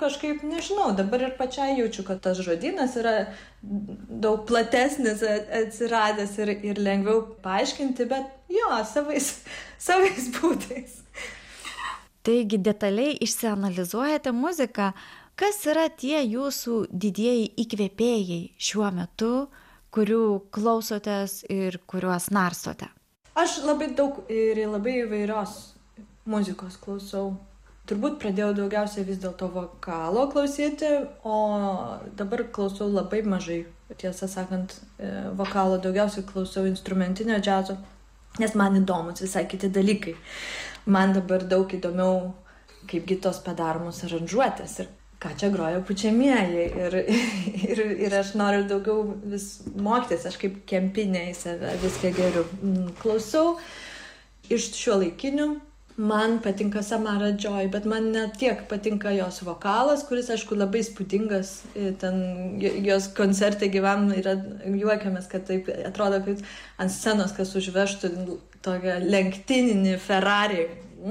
kažkaip, nežinau, dabar ir pačiai jaučiu, kad tas žodynas yra daug platesnis atsiradęs ir lengviau paaiškinti, bet jo, savais būdais. Taigi detaliai išsianalizuojate muziką. Kas yra tie jūsų didieji įkvėpėjai šiuo metu, kurių klausotės ir kuriuos narstote? Aš labai daug ir labai įvairios muzikos klausau. Turbūt pradėjau daugiausiai vis dėlto vokalo klausyti, o dabar klausau labai mažai. Tiesą sakant, vokalo daugiausiai klausau instrumentinio džiazo, nes man įdomus visai kiti dalykai. Man dabar daug įdomiau, kaipgi tos padaromos aranžuotės ir ką čia groja pučiamieji. Ir aš noriu daugiau vis mokytis, aš kaip kempinė į save viską geriau klausau. Iš šiuolaikinių man patinka Samara Joy, bet man net tiek patinka jos vokalas, kuris, aišku, labai spūdingas. Ten jos koncerte gyvam yra juokiamės, kad taip atrodo, kad ant scenos kas užvežtų tokią lenktyninį Ferrari.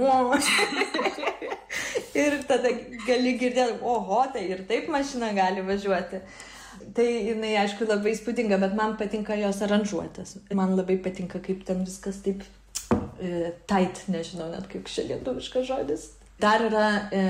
Ir tada gali girdėti, oho, tai ir taip mašina gali važiuoti. Tai jinai, aišku, labai spūdinga, bet man patinka jos aranžuotės. Man labai patinka, kaip ten viskas taip tight, nežinau net kaip šia lietuviškas žodis. Dar yra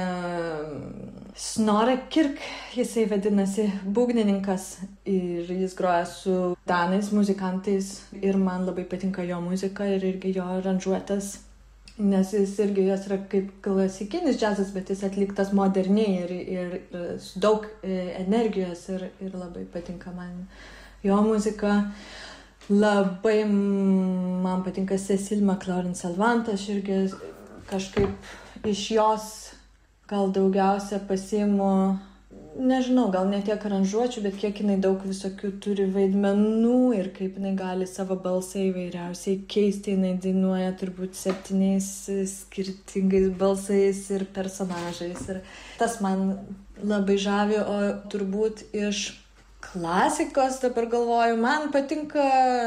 Snorre Kirk, jisai vadinasi būgnininkas ir jis groja su danais muzikantais ir man labai patinka jo muzika ir irgi jo aranžuotės, nes jis irgi jos yra kaip klasikinis džiazas, bet jis atliktas moderniai ir su daug energijos ir labai patinka man jo muzika. Labai man patinka Cecile McLaurin-Salvant, aš irgi kažkaip iš jos gal daugiausia pasiimu, nežinau, gal ne tiek aranžuočių, bet kiek jinai daug visokių turi vaidmenų ir kaip jinai gali savo balsą įvairiausiai keisti, jinai dainuoja turbūt 7 skirtingais balsais ir personažais ir tas man labai žavi, o turbūt iš klasikos dabar galvoju, man patinka,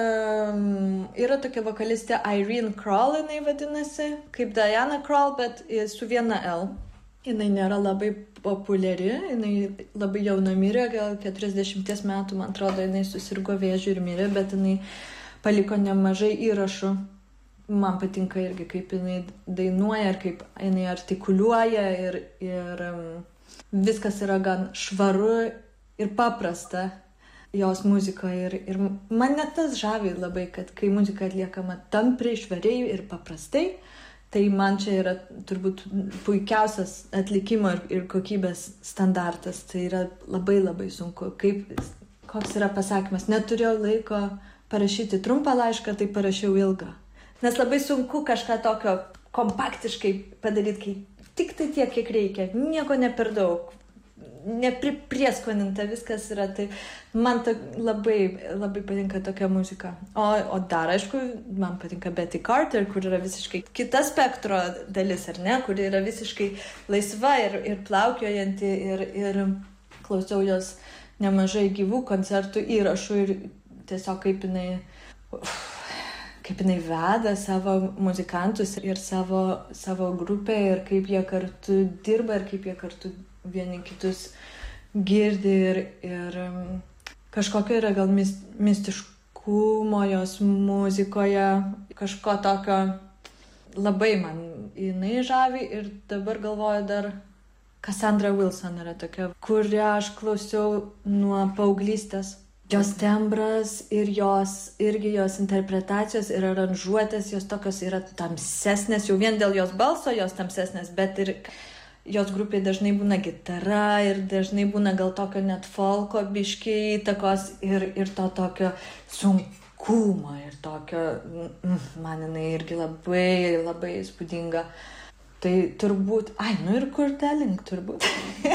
yra tokia vokalistė Irene Kroll, jinai vadinasi, kaip Diana Kroll, bet su viena L. Jinai nėra labai populiari, jinai labai jauna mirė, gal 40 metų, man atrodo, jinai susirgo vėžiu ir mirė, bet jinai paliko nemažai įrašų. Man patinka irgi, kaip jinai dainuoja ir kaip jinai artikuliuoja ir viskas yra gan švaru ir paprasta jos muzika ir man net tas žavi labai, kad kai muzika atliekama tampriai, švariai ir paprastai, tai man čia yra turbūt puikiausias atlikimo ir kokybės standartas. Tai yra labai labai sunku. Koks yra pasakymas, neturėjau laiko parašyti trumpą laišką, tai parašiau ilgą. Nes labai sunku kažką tokio kompaktiškai padaryti, kai tik tai tiek, kiek reikia, nieko ne per daug. Nepriprieskoninta, viskas yra tai. Man labai, labai patinka tokia muzika. O dar, aišku, man patinka Betty Carter, kur yra visiškai kita spektro dalis, ar ne, kur yra visiškai laisva ir plaukiojanti ir klausiau jos nemažai gyvų koncertų įrašų ir tiesiog kaip jinai veda savo muzikantus ir savo grupę ir kaip jie kartu dirba ir kaip jie kartu vieni kitus girdi ir kažkokio yra gal mistiškumo jos muzikoje, kažko tokio labai man jinai žavi ir dabar galvoju dar Cassandra Wilson yra tokia, kurią aš klausiau nuo paauglystės. Jos tembras ir jos interpretacijos ir aranžuotės, jos tokios yra tamsesnės, jau vien dėl jos balso jos tamsesnės, bet ir jos grupė dažnai būna gitara ir dažnai būna gal tokio net folko biškį įtakos ir to tokio sunkumo ir tokio, man jinai irgi labai, labai įspūdinga. Tai turbūt, ir Kurtelink turbūt.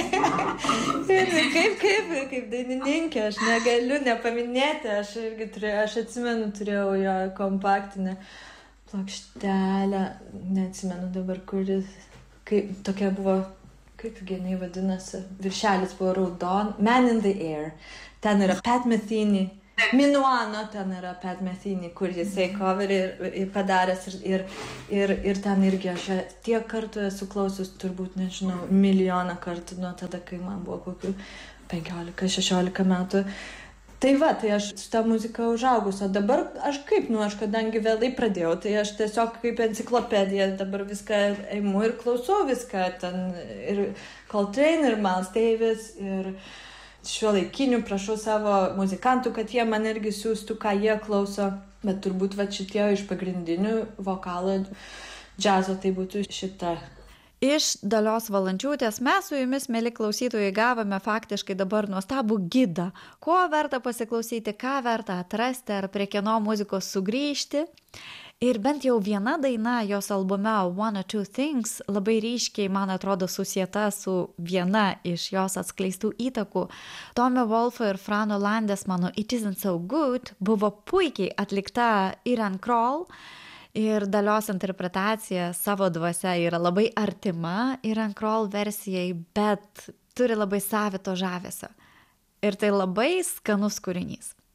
kaip dainininkė, aš negaliu nepaminėti, aš atsimenu, turėjau jo kompaktinę plokštelę, neatsimenu dabar, kuris. Tokia buvo, kaip jinai vadinasi, viršelis buvo raudon, Man in the Air. Ten yra Pat Metheny, Minuano ten yra Pat Metheny, kur jisai coverį padaręs ir ten irgi aš tiek kartų esu klausius, turbūt, nežinau, milijoną kartų nuo tada, kai man buvo kokių 15-16 metų. Tai va, tai aš su tą muziką užaugus, o dabar aš kadangi vėlai pradėjau, tai aš tiesiog kaip enciklopedija dabar viską eimu ir klausau viską, ten ir Coltrane, ir Miles Davis, ir šiuolaikinių, prašau savo muzikantų, kad jie man irgi siūstų, ką jie klauso, bet turbūt va šitie iš pagrindinių vokalo džiazo tai būtų šita. Iš Dalios Valančiūtės mes su jumis, mieli klausytojai, gavome faktiškai dabar nuostabų gidą, ko verta pasiklausyti, ką verta atrasti, ar prie kieno muzikos sugrįžti. Ir bent jau viena daina jos albume One or Two Things labai ryškiai, man atrodo, susieta su viena iš jos atskleistų įtakų. Tomio Wolfo ir Frano Landesmano It Isn't So Good buvo puikiai atlikta Ian Kroll ir Dalios interpretacija savo dvasia yra labai artima Ian Kroll versijai, bet turi labai savito žavesio. Ir tai labai skanus kūrinys.